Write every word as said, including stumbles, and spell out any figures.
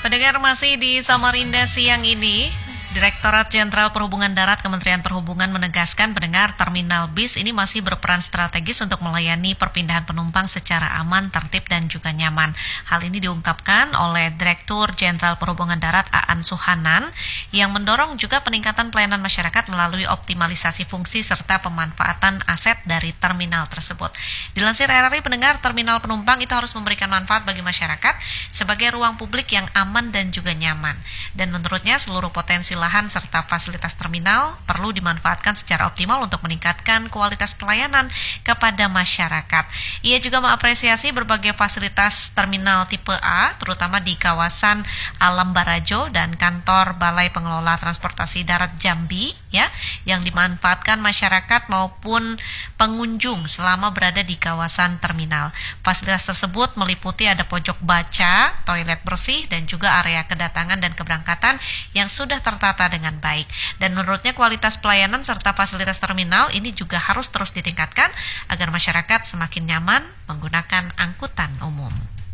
Pendengar, masih di Samarinda siang ini, Direktorat Jenderal Perhubungan Darat Kementerian Perhubungan menegaskan pendengar terminal bis ini masih berperan strategis untuk melayani perpindahan penumpang secara aman, tertib, dan juga nyaman. Hal ini diungkapkan oleh Direktur Jenderal Perhubungan Darat Aan Suhanan yang mendorong juga peningkatan pelayanan masyarakat melalui optimalisasi fungsi serta pemanfaatan aset dari terminal tersebut. Dilansir R R I, pendengar, terminal penumpang itu harus memberikan manfaat bagi masyarakat sebagai ruang publik yang aman dan juga nyaman. Dan menurutnya seluruh potensi lahan serta fasilitas terminal perlu dimanfaatkan secara optimal untuk meningkatkan kualitas pelayanan kepada masyarakat. Ia juga mengapresiasi berbagai fasilitas terminal tipe A, terutama di kawasan Alam Barajo dan kantor Balai Pengelola Transportasi Darat Jambi, ya, yang dimanfaatkan masyarakat maupun pengunjung selama berada di kawasan terminal. Fasilitas tersebut meliputi ada pojok baca, toilet bersih, dan juga area kedatangan dan keberangkatan yang sudah tertata dengan baik. Dan menurutnya kualitas pelayanan serta fasilitas terminal ini juga harus terus ditingkatkan agar masyarakat semakin nyaman menggunakan angkutan umum.